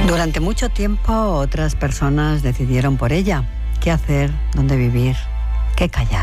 Durante mucho tiempo otras personas decidieron por ella qué hacer, dónde vivir, qué callar.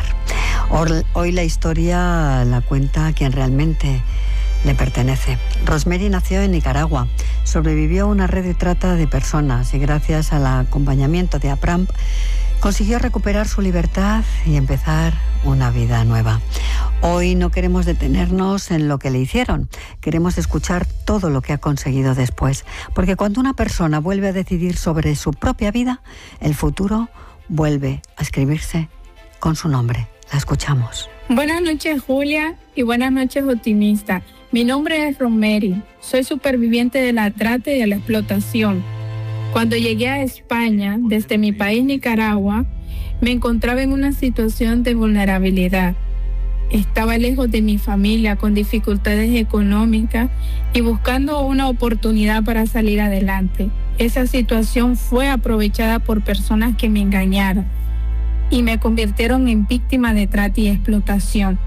Hoy la historia la cuenta quien realmente le pertenece. Rosemary nació en Nicaragua, sobrevivió a una red de trata de personas y gracias al acompañamiento de APRAM consiguió recuperar su libertad y empezar una vida nueva. Hoy no queremos detenernos en lo que le hicieron, queremos escuchar todo lo que ha conseguido después, porque cuando una persona vuelve a decidir sobre su propia vida, el futuro vuelve a escribirse con su nombre. La escuchamos. Buenas noches, Julia, y buenas noches, optimista. Mi nombre es Rosemary, soy superviviente de la trata y de la explotación. Cuando llegué a España, desde mi país, Nicaragua, me encontraba en una situación de vulnerabilidad. Estaba lejos de mi familia, con dificultades económicas y buscando una oportunidad para salir adelante. Esa situación fue aprovechada por personas que me engañaron y me convirtieron en víctima de trata y explotación.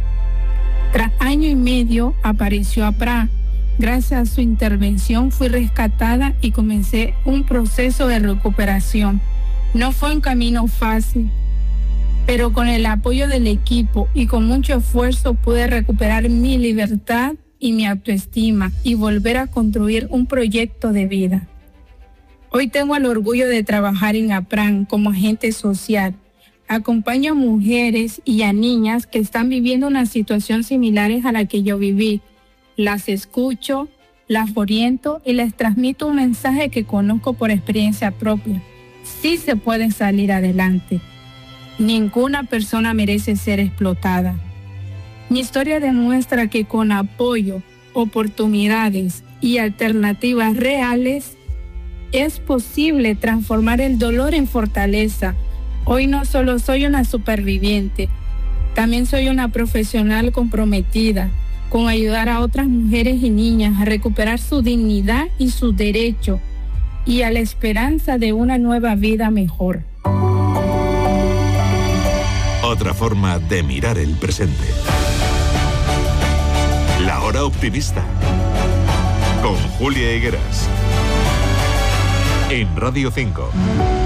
Tras año y medio apareció APRAM. Gracias a su intervención fui rescatada y comencé un proceso de recuperación. No fue un camino fácil, pero con el apoyo del equipo y con mucho esfuerzo pude recuperar mi libertad y mi autoestima y volver a construir un proyecto de vida. Hoy tengo el orgullo de trabajar en APRAM como agente social. Acompaño a mujeres y a niñas que están viviendo una situación similar a la que yo viví. Las escucho, las oriento y les transmito un mensaje que conozco por experiencia propia. Sí se puede salir adelante. Ninguna persona merece ser explotada. Mi historia demuestra que con apoyo, oportunidades y alternativas reales es posible transformar el dolor en fortaleza. Hoy no solo soy una superviviente, también soy una profesional comprometida con ayudar a otras mujeres y niñas a recuperar su dignidad y su derecho y a la esperanza de una nueva vida mejor. Otra forma de mirar el presente. La Hora Optimista con Julia Higueras en Radio 5.